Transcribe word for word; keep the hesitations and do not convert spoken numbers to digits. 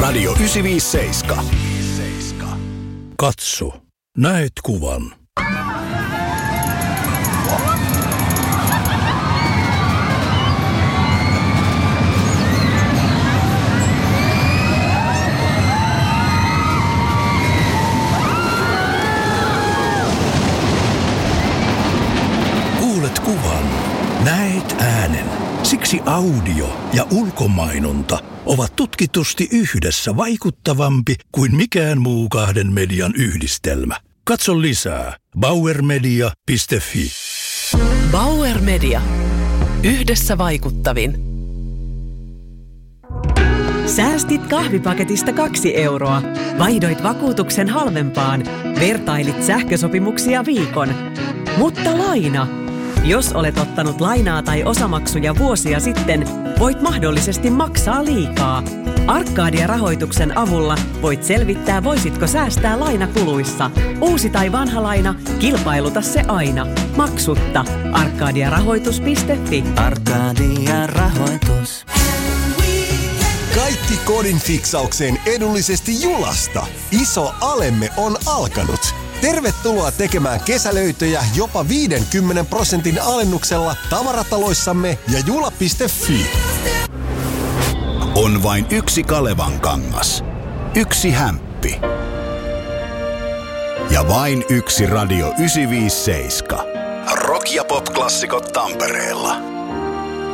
Radio yhdeksänsataaviisikymmentäseitsemän. Katso, näet kuvan. Kuulet kuvan, näet äänen. Siksi audio ja ulkomainonta ovat tutkitusti yhdessä vaikuttavampi kuin mikään muu kahden median yhdistelmä. Katso lisää bauermedia piste fi. Bauer Media. Yhdessä vaikuttavin. Säästit kahvipaketista kaksi euroa. Vaihdoit vakuutuksen halvempaan. Vertailit sähkösopimuksia viikon. Mutta laina. Jos olet ottanut lainaa tai osamaksuja vuosia sitten, voit mahdollisesti maksaa liikaa. Arcadia-rahoituksen avulla voit selvittää, voisitko säästää lainakuluissa. Uusi tai vanha laina, kilpailuta se aina. Maksutta. arcadia rahoitus piste fi. Arcadia-rahoitus. Kaikki kodin fiksaukseen edullisesti Julasta. Iso alemme on alkanut. Tervetuloa tekemään kesälöitöjä jopa viidenkymmenen prosentin alennuksella tavarataloissamme ja jula piste fi. On vain yksi Kalevan kangas. Yksi hämppi. Ja vain yksi Radio yhdeksänsataaviisikymmentäseitsemän. Rock- ja pop-klassikot Tampereella.